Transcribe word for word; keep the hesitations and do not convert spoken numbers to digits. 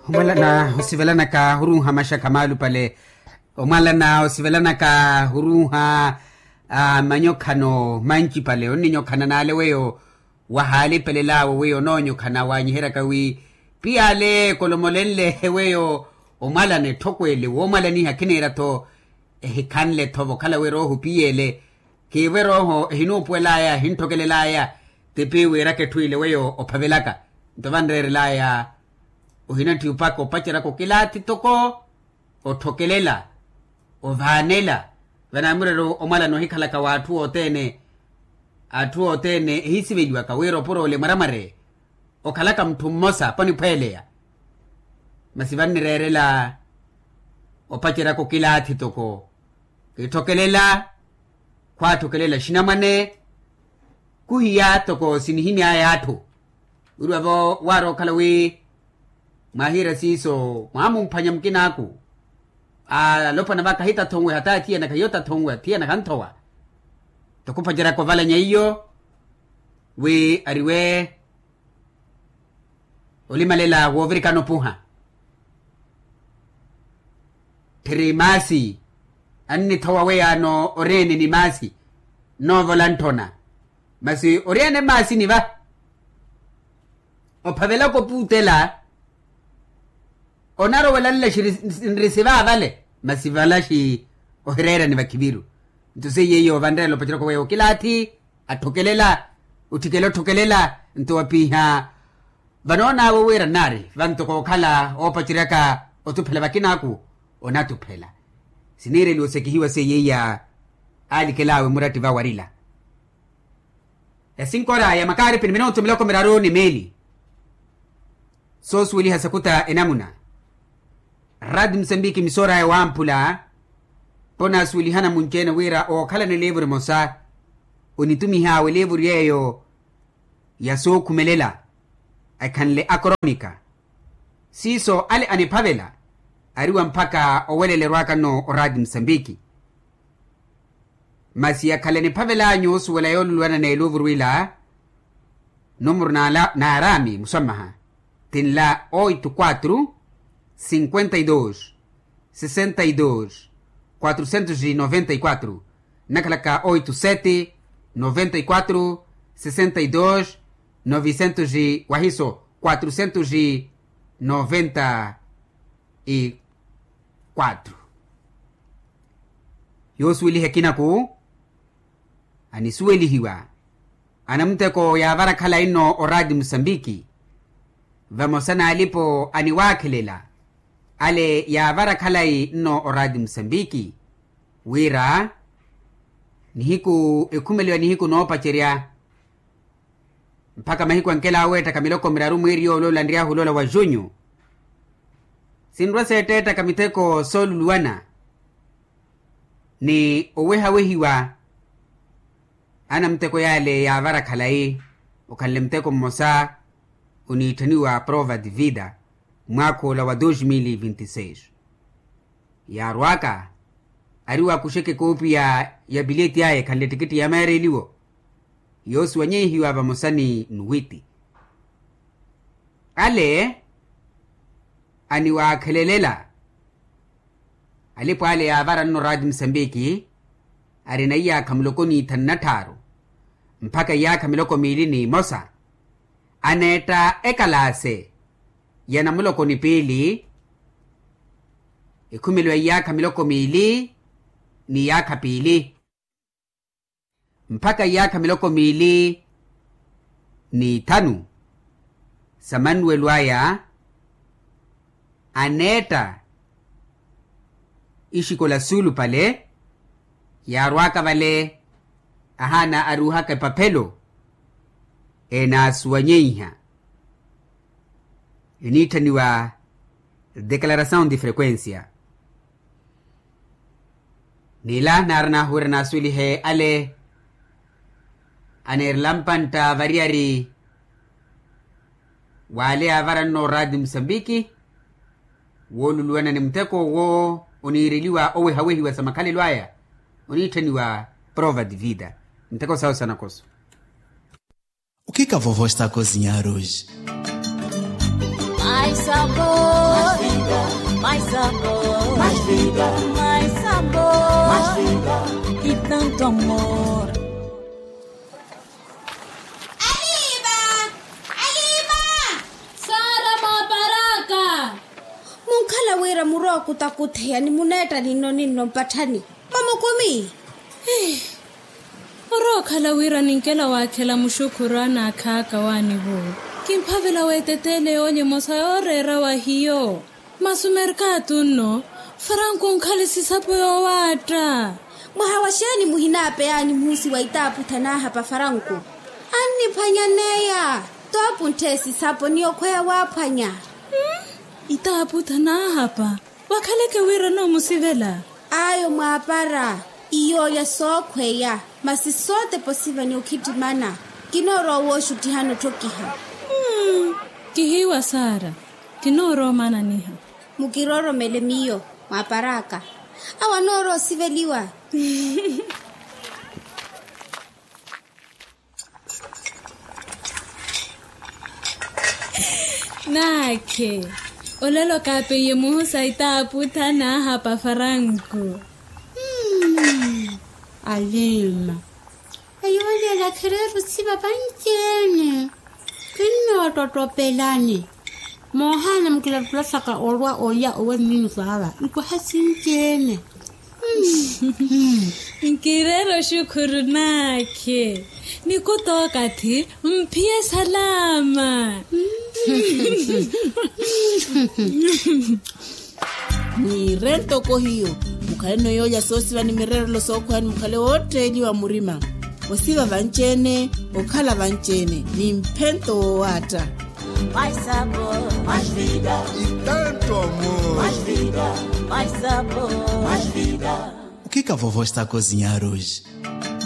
Umalana usivelana ka hurunha masha kamalu pale. Umalana usivelana ka hurunha uh, manyokano manchi pale. Oni nyokana na ale weo wahali pale lao weo no nyokana wanyihera kawi. Pia le kolomolele weo umalane tokwele. Umalani hakinera to hikanle tovo kala wero hupiele. Ki wero hinupu elaya hintokele laya. Tepe wera ketuile weo opavelaka. Tovandere laya. Uhinati upako pachirako kilati toko o tokelela o vanela vanamurero omala no hikala ka watu otene atu otene hisibijwa ka wero poro le maramare o kalaka mtu mmosa pani pelea masivani rerela o pachirako kilati toko kitokelela kwa tokelela shinamane kuhiya toko sinihini ayatu urwavo waro kalawi mahira siso mamu mpanya mkinaku a lopa na baka hita tongwe hata tia na kayota tongwe tia na kantowa tokupa jara kwa vala nyaiyo we ariwe olimalela wovirika no puha tiri masi anni towa we ano orene ni masi no volantona masi orene masi ni va o pavela ko putela onaro walala shirisiva vale masivala shi oherera ni vakibiru ntuse yeyo vandelo pachirako weyo kilati atokelela utikelo tokelela ntowapiha vanona wowera nari vantoko kala opachiraka otupela vakinaku onatupela sinire liosekihiwa se yeya alikelawe murati va warila ya sinkora ya makari pin minuto miloko miraro ni meli soswili hasakuta enamuna Rad Msambiki misora ya wampula pona suilihana munchena wira o kala ne lebur mosa unitumi hawe lebur yeyo ya so kumelela akanle akronika siso ale anipavela ariwa mpaka owelele rwaka no Rad Msambiki masi ya kale ne pavela nyosu wala yolu luwana na eluvur wila numur na, la, na arami musamaha tinla oito quatro cinquenta e dois, sessenta e dois, quatrocentos e noventa e quatro, nakalaka oito sete, noventa e quatro, sessenta e dois, novecentos e wahiso, quatrocentos e noventa e quatro. Yosuili hekinaku, anisueli hiwa, anamteko ya varakala ino oradi Msambiki, vamosana alipo aniwakelela, ale ya varakalai no oradi Msambiki wira nihiku ekumeliwa nihiku no pacheria mpaka mahiku ankela weta kamiloko miraru mwiri yo landria hulola wa junyo sinrwa seteta kamiteko solu luana ni oweha wehiwa ana mteko yale ya varakalai ukanle mteko mmosa unitaniwa prova de vida mwako la wa dois mil e vinte e seis ya rwaka ariwa kusheke kopi ya ya bileti yae kanle tiketi ya mareliwo yosu wanyehi hiwa vamosani nuwiti ale aniwa kelelela alipo ale ya vara no Rad Msambiki arina iya kamiloko ni tannataro mpaka ya kamiloko mili ni mosa aneta ekalase yana muloko ni pili ikumilwa yaka miloko mili ni yaka pili mpaka yaka miloko mili ni tanu samanwe lwaya aneta ishikola sulu pale ya rwaka vale ahana aruhaka papelo ena suanyeiha initaniwa declaração de frequência nila narna hurna sulihe ale aner lampanta variari wale avaran no Rad Msambiki woluluana ni mteko wo uniriliwa owe hawehi wa samakali lwaya unitaniwa prova de vida mteko sawa sana koso. O que que a vovó está a cozinhar hoje? Mais sabor. unkhala wira muro kutakutheya ni muneta nino nino mpathani mama kumi eh muro khala wira ninkela wakhela mushukurana akhaka wani bo kimphavela wetetele onye mosayorera wa hiyo masumerkatu no Franco nkhale sisapo yo wata muhawashani muhinape yani musi waitapu tanaha pa Franco ani panyaneya topu ntesi sapo niyo kwea wapanya hmm? Itapu tanaha pa wakhaleke wira no musivela ayo mwapara iyo ya sokweya masi sote posiva ni ukitimana kinoro woshu tihano tokiha hmm. Kihiwa Sara kinoro mana niha mukiroro melemiyo maparaka awanoro siveliwa nake olelo kape ye muhusa itapu tanaha pa Franco hmm. Alima ayole la kereru siba panchene kinno totopelani mohana mkila plasaka olwa oya owe nini sawa iko hasinchene Nkirero shukuru nake nikutoka ti mpie salama ni rento ko hiyo mukale no yoya sosi bani mirero lo sokwa ni mukale wote ni wa murima osiba banchene okhala banchene ni mpento wata mais sabor, mais vida e tanto amor, mais vida, mais sabor, mais vida. O que que a vovó está a cozinhar hoje?